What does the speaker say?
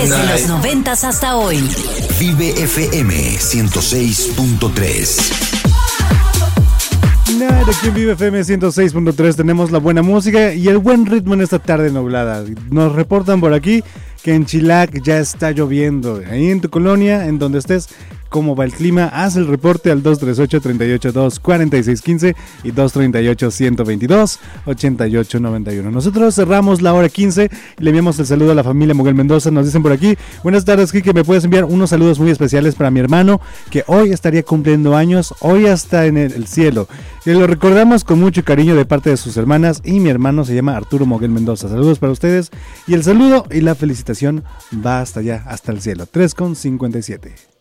Desde los 90s hasta hoy. Vive FM 106.3. Aquí en Vive FM 106.3 tenemos la buena música y el buen ritmo en esta tarde nublada. Nos reportan por aquí que en Chilac ya está lloviendo. Ahí en tu colonia, en donde estés, ¿cómo va el clima? Haz el reporte al 238-382-4615 y 238-122-8891. Nosotros cerramos la hora 15 y le enviamos el saludo a la familia Moguel Mendoza. Nos dicen por aquí: buenas tardes, Kike, me puedes enviar unos saludos muy especiales para mi hermano, que hoy estaría cumpliendo años, hoy está en el cielo. Y lo recordamos con mucho cariño de parte de sus hermanas, y mi hermano se llama Arturo Moguel Mendoza. Saludos para ustedes, y el saludo y la felicitación va hasta allá, hasta el cielo. 3:57.